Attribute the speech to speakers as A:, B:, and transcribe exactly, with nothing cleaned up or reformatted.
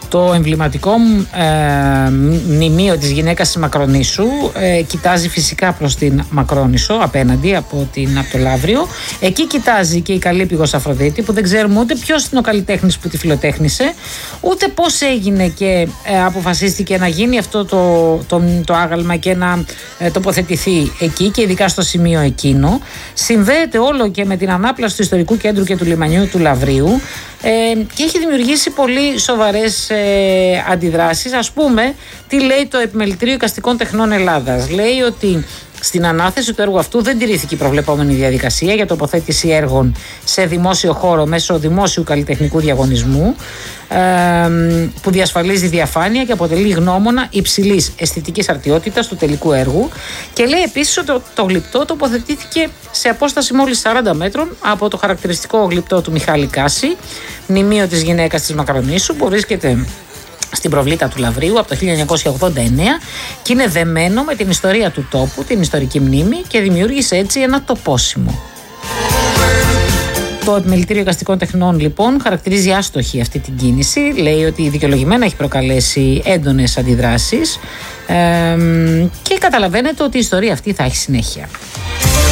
A: Το εμβληματικό ε, μνημείο της γυναίκας της Μακρονήσου ε, κοιτάζει φυσικά προς την Μακρόνησο, απέναντι από, την, από το Λαύριο. Εκεί κοιτάζει και η Καλύπηγος Αφροδίτη, που δεν ξέρουμε ούτε ποιος είναι ο καλλιτέχνης που τη φιλοτέχνησε, ούτε πώς έγινε και ε, αποφασίστηκε να γίνει αυτό το, το, το άγαλμα και να ε, τοποθετηθεί εκεί, και ειδικά στο σημείο εκείνο. Συνδέεται όλο και με την ανάπλαση του ιστορικού κέντρου και του λιμανιού του Λαυρίου. Ε, και έχει δημιουργήσει πολύ σοβαρές ε, αντιδράσεις. Ας πούμε, τι λέει το Επιμελητήριο Εικαστικών Τεχνών Ελλάδας. Λέει ότι στην ανάθεση του έργου αυτού δεν τηρήθηκε η προβλεπόμενη διαδικασία για τοποθέτηση έργων σε δημόσιο χώρο μέσω δημόσιου καλλιτεχνικού διαγωνισμού, ε, που διασφαλίζει διαφάνεια και αποτελεί γνώμονα υψηλής αισθητικής αρτιότητας του τελικού έργου. Και λέει επίσης ότι το, το γλυπτό τοποθετήθηκε σε απόσταση μόλις σαράντα μέτρων από το χαρακτηριστικό γλυπτό του Μιχάλη Κάση, μνημείο της γυναίκας της Μακρονήσου, που βρίσκεται στην προβλήτα του Λαυρίου από το χίλια εννιακόσια ογδόντα εννέα και είναι δεμένο με την ιστορία του τόπου, την ιστορική μνήμη, και δημιούργησε έτσι ένα τοπόσιμο. Το Επιμελητήριο Εικαστικών Τεχνών λοιπόν χαρακτηρίζει άστοχη αυτή την κίνηση. Λέει ότι δικαιολογημένα έχει προκαλέσει έντονες αντιδράσεις ε, και καταλαβαίνετε ότι η ιστορία αυτή θα έχει συνέχεια.